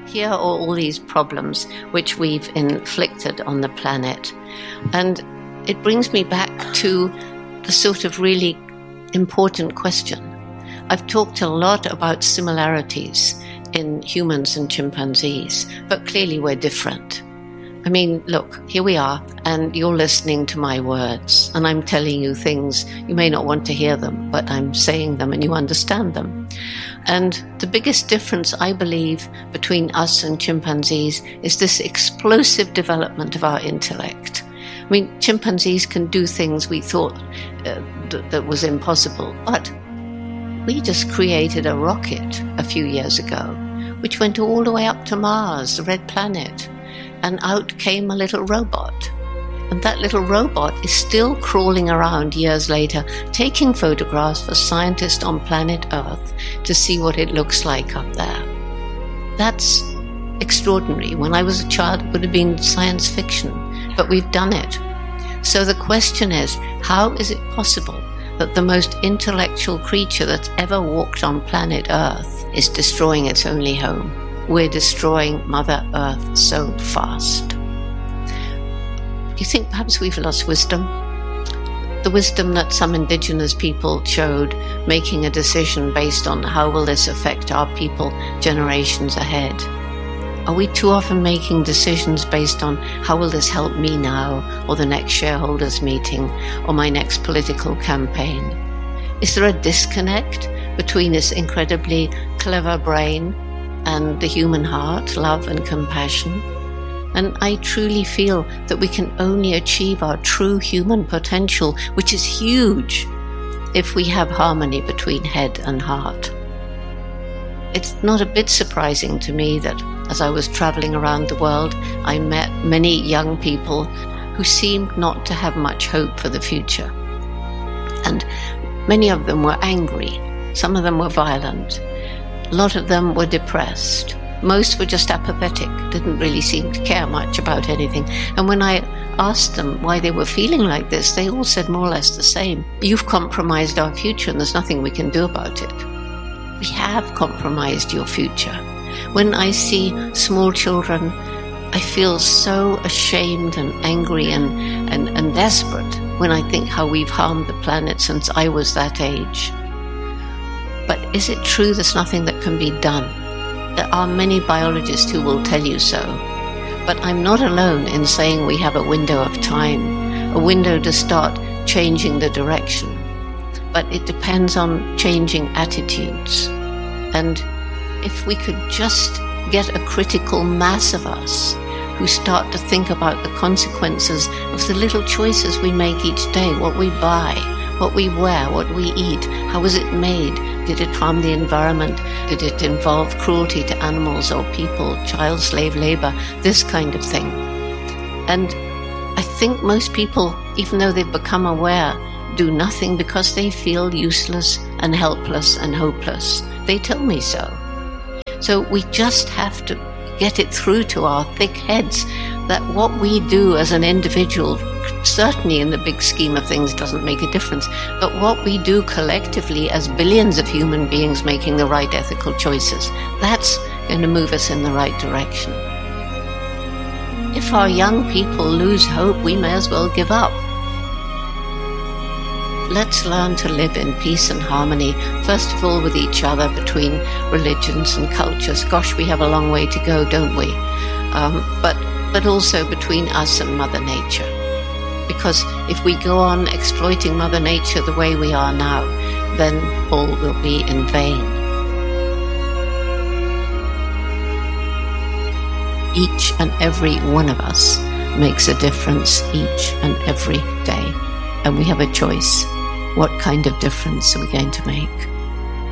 here are all these problems which we've inflicted on the planet. And it brings me back to the sort of really important question. I've talked a lot about similarities in humans and chimpanzees, but clearly we're different. I mean, look, here we are, and you're listening to my words, and I'm telling you things. You may not want to hear them, but I'm saying them and you understand them. And the biggest difference, I believe, between us and chimpanzees is this explosive development of our intellect. I mean, chimpanzees can do things we thought that was impossible, but we just created a rocket a few years ago, which went all the way up to Mars, the red planet, and out came a little robot. And that little robot is still crawling around years later, taking photographs for scientists on planet Earth to see what it looks like up there. That's extraordinary. When I was a child, it would have been science fiction, but we've done it. So the question is, how is it possible that the most intellectual creature that's ever walked on planet Earth is destroying its only home? We're destroying Mother Earth so fast. Do you think perhaps we've lost wisdom? The wisdom that some indigenous people showed, making a decision based on how will this affect our people generations ahead. Are we too often making decisions based on how will this help me now, or the next shareholders meeting, or my next political campaign? Is there a disconnect between this incredibly clever brain and the human heart, love and compassion? And I truly feel that we can only achieve our true human potential, which is huge, if we have harmony between head and heart. It's not a bit surprising to me that as I was traveling around the world, I met many young people who seemed not to have much hope for the future. And many of them were angry. Some of them were violent. A lot of them were depressed. Most were just apathetic, didn't really seem to care much about anything. And when I asked them why they were feeling like this, they all said more or less the same. You've compromised our future and there's nothing we can do about it. We have compromised your future. When I see small children, I feel so ashamed and angry and desperate when I think how we've harmed the planet since I was that age. But is it true there's nothing that can be done? There are many biologists who will tell you so. But I'm not alone in saying we have a window of time, a window to start changing the direction. But it depends on changing attitudes. And if we could just get a critical mass of us who start to think about the consequences of the little choices we make each day, what we buy, what we wear, what we eat, how was it made? Did it harm the environment? Did it involve cruelty to animals or people, child slave labor, this kind of thing? And I think most people, even though they've become aware, do nothing because they feel useless and helpless and hopeless. They tell me so. So we just have to get it through to our thick heads that what we do as an individual, certainly in the big scheme of things, doesn't make a difference. But what we do collectively as billions of human beings making the right ethical choices, that's going to move us in the right direction. If our young people lose hope, we may as well give up. Let's learn to live in peace and harmony, first of all with each other, between religions and cultures. Gosh, we have a long way to go, don't we? But also between us and Mother Nature. Because if we go on exploiting Mother Nature the way we are now, then all will be in vain. Each and every one of us makes a difference each and every day. And we have a choice. What kind of difference are we going to make?